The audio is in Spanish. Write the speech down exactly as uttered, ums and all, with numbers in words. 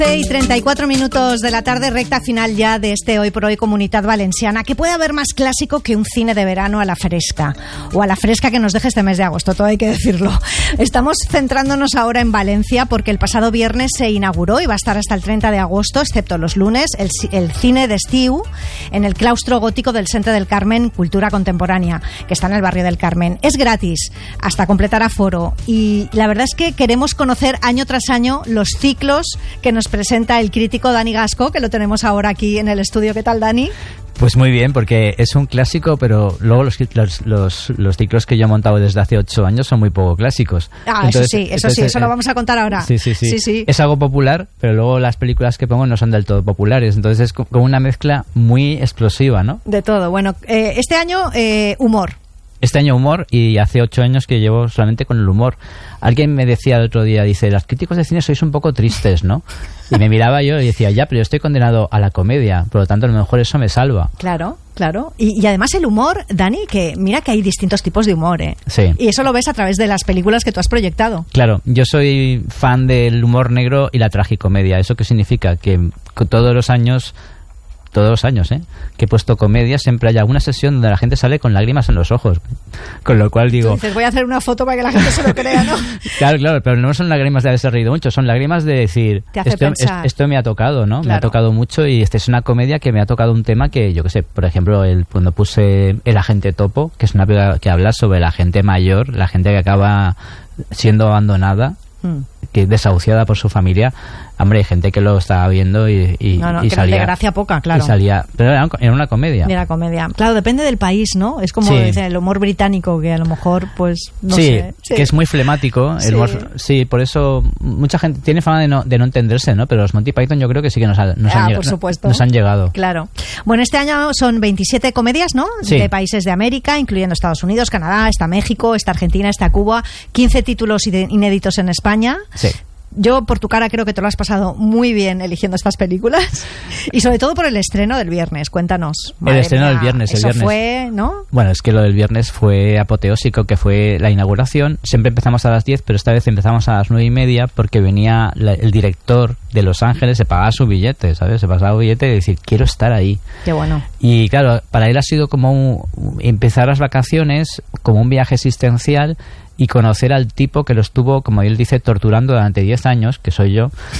Y treinta y cuatro minutos de la tarde, recta final ya de este Hoy por Hoy Comunitat Valenciana. ¿Qué puede haber más clásico que un cine de verano a la fresca? O a la fresca que nos deje este mes de agosto, todo hay que decirlo. Estamos centrándonos ahora en Valencia porque el pasado viernes se inauguró y va a estar hasta el treinta de agosto, excepto los lunes, el, el cine d'estiu en el claustro gótico del Centre del Carmen Cultura Contemporánea, que está en el barrio del Carmen. Es gratis hasta completar aforo y la verdad es que queremos conocer año tras año los ciclos que nos presenta el crítico Dani Gasco, que lo tenemos ahora aquí en el estudio. ¿Qué tal, Dani? Pues muy bien, porque es un clásico, pero luego los, los, los, los ciclos que yo he montado desde hace ocho años son muy poco clásicos. Ah, entonces, eso sí, eso entonces, sí, eso eh, lo vamos a contar ahora. Sí sí, sí, sí, sí. Es algo popular, pero luego las películas que pongo no son del todo populares, entonces es como una mezcla muy explosiva, ¿no? De todo. Bueno, eh, este año, eh, humor. Este año humor, y hace ocho años que llevo solamente con el humor. Alguien me decía el otro día, dice, los críticos de cine sois un poco tristes, ¿no? Y me miraba yo y decía, ya, pero yo estoy condenado a la comedia, por lo tanto a lo mejor eso me salva. Claro, claro. Y, y además el humor, Dani, que mira que hay distintos tipos de humor, ¿eh? Sí. Y eso lo ves a través de las películas que tú has proyectado. Claro, yo soy fan del humor negro y la tragicomedia. ¿Eso qué significa? Que todos los años... todos los años, ¿eh? que he puesto comedia, siempre hay alguna sesión donde la gente sale con lágrimas en los ojos. Con lo cual digo... Tú dices, voy a hacer una foto para que la gente se lo crea, ¿no? Claro, claro, pero no son lágrimas de haberse reído mucho, son lágrimas de decir, Te hace esto, pensar. esto me ha tocado, ¿no? Claro. Me ha tocado mucho y esta es una comedia que me ha tocado un tema que, yo qué sé, por ejemplo, el, cuando puse El agente topo, que es una película que habla sobre la gente mayor, la gente que acaba siendo abandonada, mm. que desahuciada por su familia. Hombre, hay gente que lo estaba viendo y, y, no, no, y que salía. de gracia poca, claro. Y salía, pero era, era una comedia. Era comedia. Claro, depende del país, ¿no? Es como sí. dicen, el humor británico, que a lo mejor, pues, no sí, sé. Sí, que es muy flemático. El sí. humor, sí, por eso mucha gente tiene fama de no, de no entenderse, ¿no? Pero los Monty Python yo creo que sí que nos, ha, nos, ah, han, por supuesto. nos han llegado. Claro. Bueno, este año son veintisiete comedias, ¿no? Sí. De países de América, incluyendo Estados Unidos, Canadá, está México, está Argentina, está Cuba. quince títulos inéditos en España. Sí. Yo, por tu cara, creo que te lo has pasado muy bien eligiendo estas películas. Y sobre todo por el estreno del viernes. Cuéntanos. El estreno mía, del viernes. El eso viernes. fue, ¿no? Bueno, es que lo del viernes fue apoteósico, que fue la inauguración. Siempre empezamos a las diez, pero esta vez empezamos a las nueve y media porque venía la, el director de Los Ángeles, se pagaba su billete, ¿sabes? Se pasaba el billete y decir, quiero estar ahí. Qué bueno. Y claro, para él ha sido como un, empezar las vacaciones, como un viaje existencial, y conocer al tipo que lo estuvo, como él dice, torturando durante diez años, que soy yo,